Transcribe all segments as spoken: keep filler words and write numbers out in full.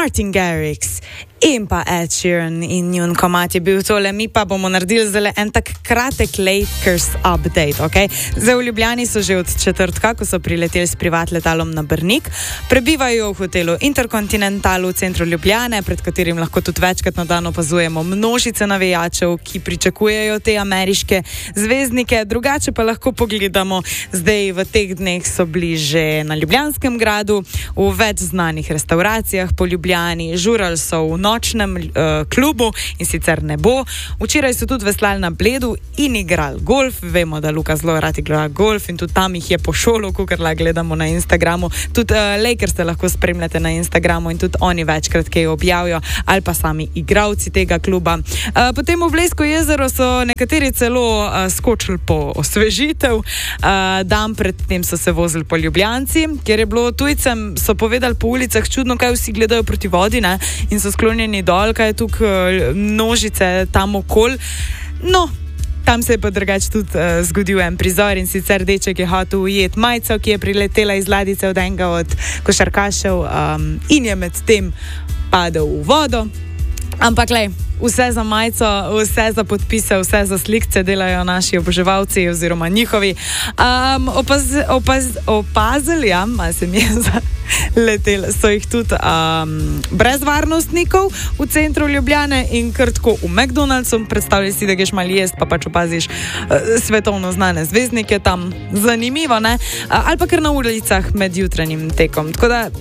Martin Garrix in pa Ed Sheeran in njun komad je bil tole. Mi pa bomo naredili zelo en tak kratek Lakers update, ok? Zdaj v Ljubljani so že od četrtka, ko so prileteli s privat letalom na Brnik. Prebivajo v hotelu Intercontinental v centru Ljubljane, pred katerim lahko tudi večkrat na dan opazujemo množice navijačev, ki pričakujejo te ameriške zvezdnike. Drugače pa lahko pogledamo, zdaj v teh dneh so bili že na Ljubljanskem gradu, v več znanih restauracijah po Ljubljani, žurali so v nočnem uh, klubu in sicer ne bo. Včeraj so tudi veslali na Bledu in igrali golf. Vemo, da Luka zelo rad igra golf in tudi tam jih je po šolu, kakor la gledamo na Instagramu. Tudi uh, Lakers se lahko spremljate na Instagramu in tudi oni večkrat kaj objavijo, ali pa sami igravci tega kluba. Uh, potem v Blejsko jezero so nekateri celo uh, skočili po osvežitev. Uh, dan predtem so se vozili po Ljubljanci, kjer je bilo tujcem, so povedali po ulicah čudno, kaj vsi gledajo proti vodi, ne? In so sklonjeni dol, kaj je tukaj množice tam okol. No, tam se je pa drugače tudi uh, zgodil en prizor, in sicer deček je hotel ujeti majico, ki je priletela iz ladjice od enega od košarkašev um, in je med tem padel v vodo. Ampak lej, vse za majico, vse za podpise, vse za slikce delajo naši oboževalci oziroma njihovi. Um, opaz, opaz, opazili, ja, malo se mi je zaletelo, so jih tudi um, brez varnostnikov v centru Ljubljane in kar tako v McDonald'su. Predstavljaj si, da greš malo jest, pa pač opaziš uh, svetovno znane zvezdnike tam. Zanimivo, ne? Uh, ali pa kar na ulicah med jutranjim tekom. Tako da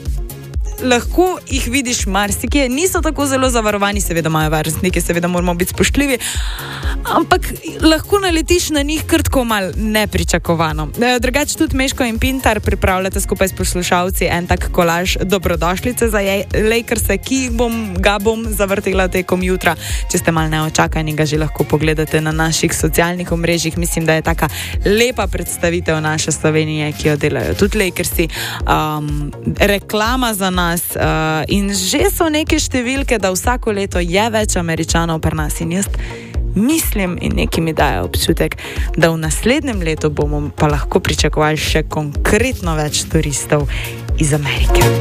lahko jih vidiš marsikje, niso tako zelo zavarovani, seveda imajo varnostnike, seveda moramo biti spoštljivi, ampak lahko naletiš na njih kar tako malo nepričakovano. Drugače tudi Meško in Pintar pripravljate skupaj s poslušalci en tak kolaž dobrodošlice za Lakerse, ki jih bom, ga bom zavrtela tekom jutra. Če ste malo neočakani, ga že lahko pogledate na naših socialnih omrežjih. Mislim, da je taka lepa predstavitev naše Slovenije, ki jo delajo tudi Lakersi. Um, reklama za nas. Uh, in že so neke številke, da vsako leto je več Američanov pri nas, in jaz mislim in neki mi dajo občutek, da v naslednjem letu bomo pa lahko pričakovali še konkretno več turistov iz Amerike.